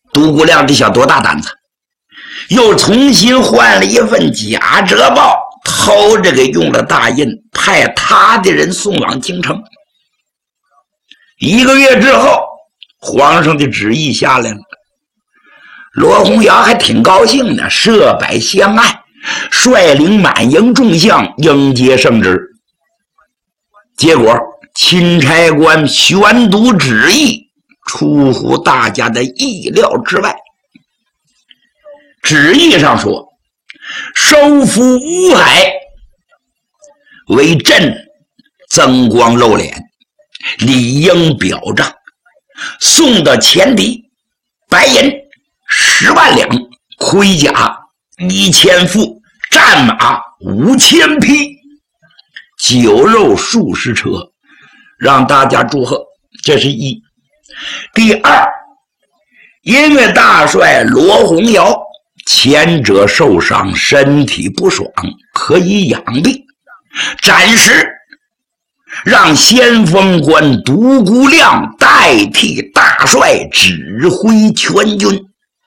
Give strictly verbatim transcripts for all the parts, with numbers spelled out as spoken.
独孤亮这小多大胆子，又重新换了一份假折报，偷着给用了大印，派他的人送往京城。一个月之后，皇上的旨意下来了，罗弘尧还挺高兴的，设摆相爱，率领满营众将迎接圣旨。结果钦差官宣读旨意，出乎大家的意料之外。旨意上说，收复乌海，为朕增光露脸，理应表彰，送到前敌，白银十万两，盔甲一千副，战马五千匹，酒肉数十车，让大家祝贺。这是一。第二，因为大帅罗弘尧前者受伤，身体不爽，可以养病，暂时让先锋官独孤亮代替大帅指挥全军。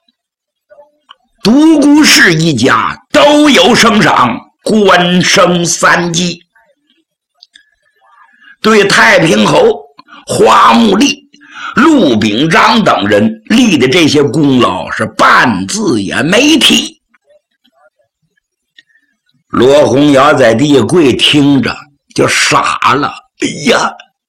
独孤氏一家都有升赏，官升三级。对太平侯花木立、陆秉章等人立的这些功劳是半字也没提。罗弘尧在地下跪听着就傻了，哎呀，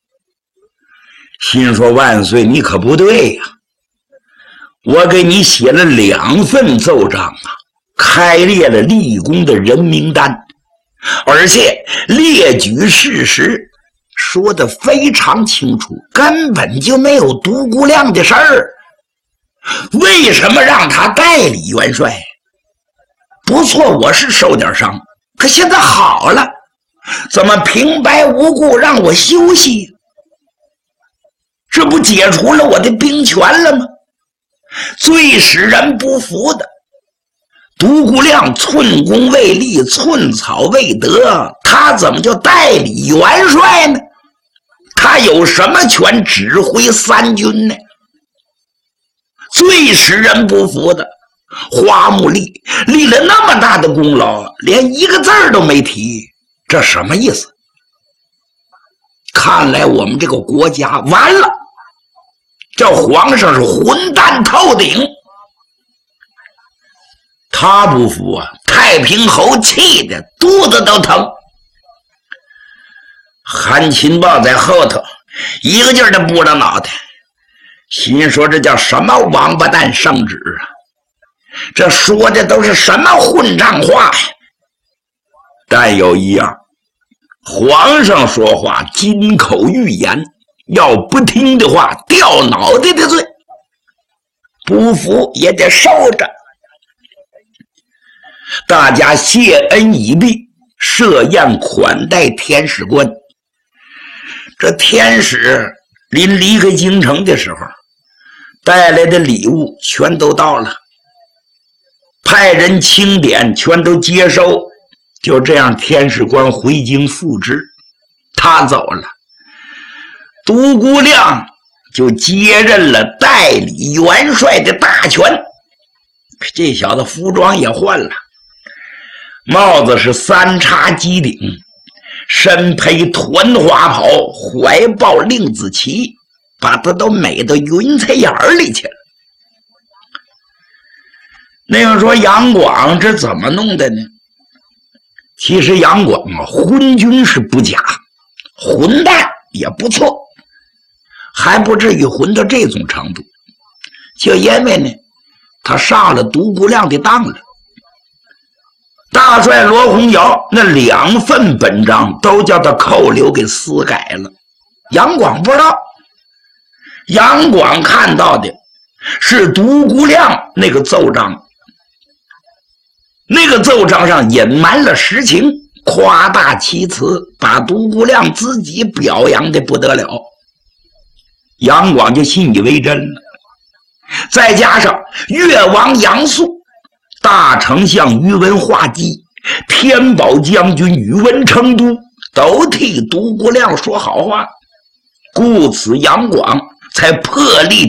心说万岁你可不对呀、啊！我给你写了两份奏章啊，开列了立功的人名单，而且列举事实，说得非常清楚，根本就没有独孤亮的事儿。为什么让他代理元帅？不错，我是受点伤，可现在好了，怎么平白无故让我休息？这不解除了我的兵权了吗？最使人不服的，独孤亮寸功未立，寸草未得，他怎么就代理元帅呢？他有什么权指挥三军呢？最使人不服的，花木立立了那么大的功劳，连一个字儿都没提，这什么意思？看来我们这个国家完了，这皇上是混蛋透顶。他不服啊，太平侯气得肚子都疼。韩擒豹在后头一个劲儿的拨着脑袋，心说这叫什么王八蛋圣旨啊，这说的都是什么混账话呀！但有一样，皇上说话金口玉言，要不听的话掉脑袋的罪，不服也得受着。大家谢恩已毕，设宴款待天使官。这天使临离开京城的时候，带来的礼物全都到了，派人清点，全都接收。就这样，天使官回京复职，他走了，独孤亮就接任了代理元帅的大权。这小子服装也换了，帽子是三叉鸡顶，身披团花袍，怀抱令子旗，把他都美到云彩眼里去了。那样说杨广这怎么弄的呢？其实杨广啊，昏君是不假，混蛋也不错，还不至于混到这种程度。就因为呢，他上了独孤亮的当了。大帅罗弘尧那两份本章都叫他扣留给私改了，杨广不知道。杨广看到的是独孤亮那个奏章，那个奏章上隐瞒了实情，夸大其词，把独孤亮自己表扬的不得了。杨广就信以为真了。再加上越王杨素、大丞相宇文化及、天宝将军宇文成都都替独孤亮说好话，故此杨广才破例